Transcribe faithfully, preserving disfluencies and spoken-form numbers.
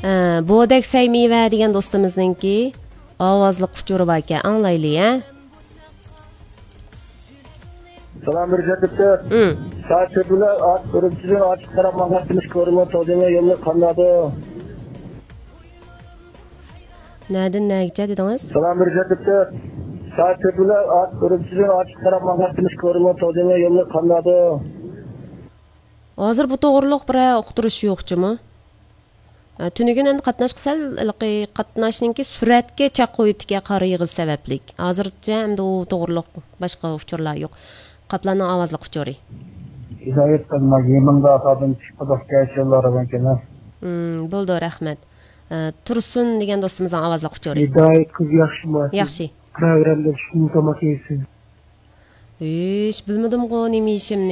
Bodek Saymiva degan do'stimizninki ovozli uchuri bor ekan, anglaylik, ha? Salam berjatibdi. Hmm. Saat bilan at birinchidan ochiq qarab maqsadimiz ko'ringan to'dinga yo'lni qanadi. Nereden nereye dediniz? Salam berjatibdi. Saat bilan at birinchidan ochiq qarab maqsadimiz ko'ringan to'dinga yo'lni qanadi. Hozir bu to'g'riliq bir uqtirish yo'qchimi? Tunigun endi qatnashqisal qatnashninki suratga chaq qo'yibdiga qari yig'iz sabablik. Hozircha endi u to'g'riliq boshqa uchurlar yo'q. Qaplanning ovozli uchuri. Hidoyat qilmak, yemingda atadan chiqib yo'llari ekan. Hmm, bo'ldi, rahmat. Tursun degan do'stimizning ovozli uchuri. Hidoyat qiz yaxshimi? Yaxshi. Programda shuni to'mak yeysiz. Ish, bilmadim-ku nima ishimni.